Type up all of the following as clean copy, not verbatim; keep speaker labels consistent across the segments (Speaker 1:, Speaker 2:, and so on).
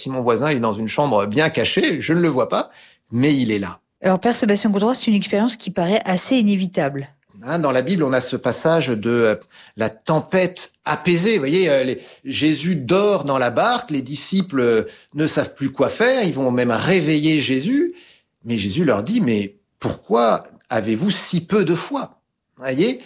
Speaker 1: si mon voisin est dans une chambre bien cachée, je ne le vois pas, mais il est là.
Speaker 2: Alors, Père Sébastien Coudroy, c'est une expérience qui paraît assez inévitable.
Speaker 1: Dans la Bible, on a ce passage de la tempête apaisée. Vous voyez, Jésus dort dans la barque, les disciples ne savent plus quoi faire, ils vont même réveiller Jésus. Mais Jésus leur dit, mais pourquoi avez-vous si peu de foi? Vous voyez,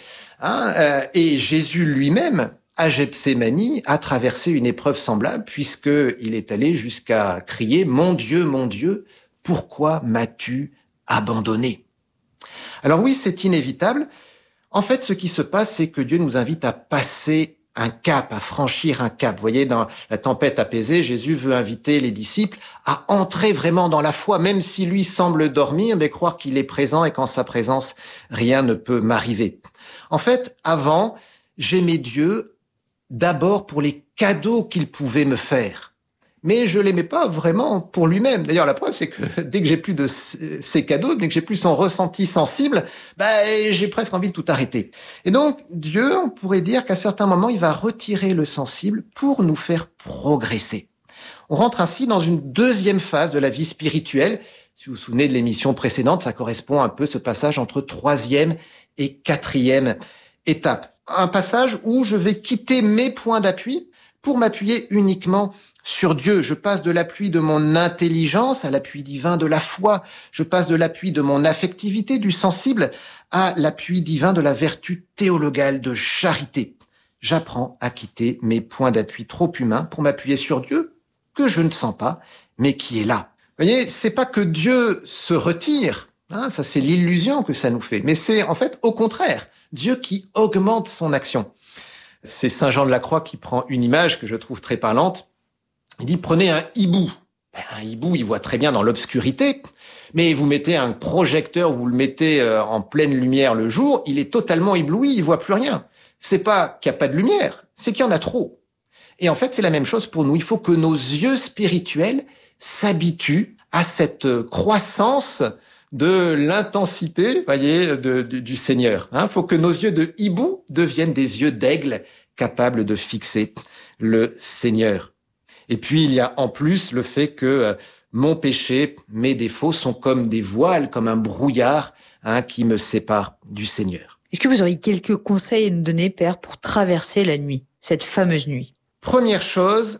Speaker 1: et Jésus lui-même, à Gethsémani, a traversé une épreuve semblable, puisqu'il est allé jusqu'à crier, mon Dieu, pourquoi m'as-tu abandonné? Alors oui, c'est inévitable. En fait, ce qui se passe, c'est que Dieu nous invite à passer un cap, à franchir un cap. Vous voyez, dans la tempête apaisée, Jésus veut inviter les disciples à entrer vraiment dans la foi, même si lui semble dormir, mais croire qu'il est présent et qu'en sa présence, rien ne peut m'arriver. En fait, avant, j'aimais Dieu d'abord pour les cadeaux qu'il pouvait me faire. Mais je l'aimais pas vraiment pour lui-même. D'ailleurs, la preuve, c'est que dès que j'ai plus de ces cadeaux, dès que j'ai plus son ressenti sensible, j'ai presque envie de tout arrêter. Et donc, Dieu, on pourrait dire qu'à certains moments, il va retirer le sensible pour nous faire progresser. On rentre ainsi dans une deuxième phase de la vie spirituelle. Si vous vous souvenez de l'émission précédente, ça correspond un peu ce passage entre 3e et 4e étape. Un passage où je vais quitter mes points d'appui pour m'appuyer uniquement sur Dieu. Je passe de l'appui de mon intelligence à l'appui divin de la foi. Je passe de l'appui de mon affectivité, du sensible, à l'appui divin de la vertu théologale de charité. J'apprends à quitter mes points d'appui trop humains pour m'appuyer sur Dieu, que je ne sens pas, mais qui est là. Vous voyez, c'est pas que Dieu se retire, ça c'est l'illusion que ça nous fait, mais c'est en fait au contraire, Dieu qui augmente son action. C'est Saint Jean de la Croix qui prend une image que je trouve très parlante. Il dit, prenez un hibou. Un hibou, il voit très bien dans l'obscurité, mais vous mettez un projecteur, vous le mettez en pleine lumière le jour, il est totalement ébloui, il voit plus rien. C'est pas qu'il n'y a pas de lumière, c'est qu'il y en a trop. Et en fait, c'est la même chose pour nous. Il faut que nos yeux spirituels s'habituent à cette croissance de l'intensité, voyez, du Seigneur. Il faut que nos yeux de hibou deviennent des yeux d'aigle capables de fixer le Seigneur. Et puis, il y a en plus le fait que mon péché, mes défauts sont comme des voiles, comme un brouillard qui me sépare du Seigneur.
Speaker 2: Est-ce que vous auriez quelques conseils à nous donner, Père, pour traverser la nuit, cette fameuse nuit?
Speaker 1: Première chose,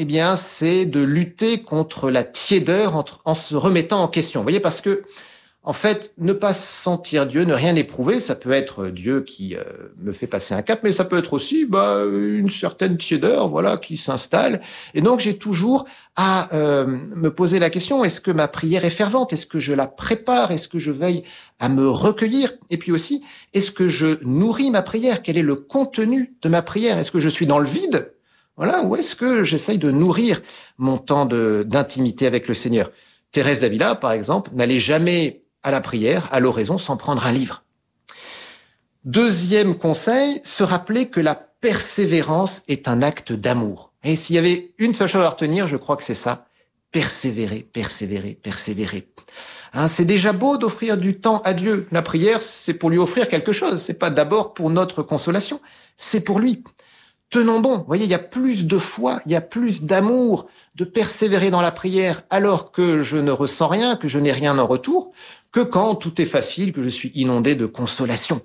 Speaker 1: c'est de lutter contre la tiédeur en se remettant en question. Vous voyez, parce que en fait, ne pas sentir Dieu, ne rien éprouver, ça peut être Dieu qui me fait passer un cap, mais ça peut être aussi une certaine tiédeur, qui s'installe. Et donc, j'ai toujours à me poser la question, est-ce que ma prière est fervente? Est-ce que je la prépare? Est-ce que je veille à me recueillir? Et puis aussi, est-ce que je nourris ma prière? Quel est le contenu de ma prière? Est-ce que je suis dans le vide? Ou est-ce que j'essaye de nourrir mon temps d'intimité avec le Seigneur? Thérèse d'Avila, par exemple, n'allait jamais à la prière, à l'oraison, sans prendre un livre. Deuxième conseil, se rappeler que la persévérance est un acte d'amour. Et s'il y avait une seule chose à retenir, je crois que c'est ça. Persévérer, persévérer, persévérer. C'est déjà beau d'offrir du temps à Dieu. La prière, c'est pour lui offrir quelque chose. C'est pas d'abord pour notre consolation. C'est pour lui. Tenons bon. Vous voyez, il y a plus de foi, il y a plus d'amour, de persévérer dans la prière alors que je ne ressens rien, que je n'ai rien en retour, que quand tout est facile, que je suis inondé de consolation.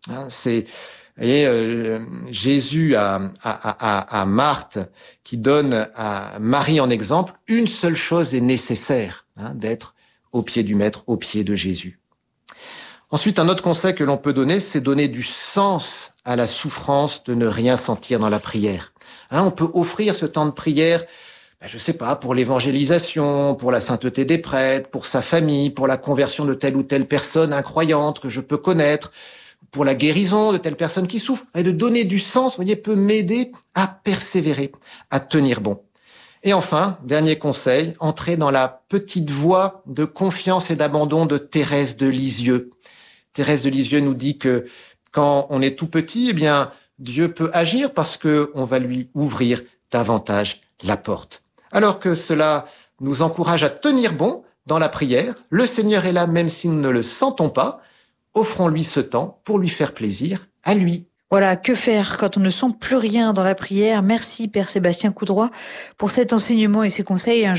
Speaker 1: Jésus à Marthe, qui donne à Marie en exemple, une seule chose est nécessaire, d'être au pied du Maître, au pied de Jésus. Ensuite, un autre conseil que l'on peut donner, c'est donner du sens à la souffrance de ne rien sentir dans la prière. On peut offrir ce temps de prière, pour l'évangélisation, pour la sainteté des prêtres, pour sa famille, pour la conversion de telle ou telle personne incroyante que je peux connaître, pour la guérison de telle personne qui souffre. Et de donner du sens, peut m'aider à persévérer, à tenir bon. Et enfin, dernier conseil, entrer dans la petite voie de confiance et d'abandon de Thérèse de Lisieux. Thérèse de Lisieux nous dit que quand on est tout petit, Dieu peut agir parce que on va lui ouvrir davantage la porte. Alors que cela nous encourage à tenir bon dans la prière, le Seigneur est là même si nous ne le sentons pas. Offrons-lui ce temps pour lui faire plaisir à lui.
Speaker 2: Voilà, que faire quand on ne sent plus rien dans la prière? Merci Père Sébastien Coudroy pour cet enseignement et ces conseils.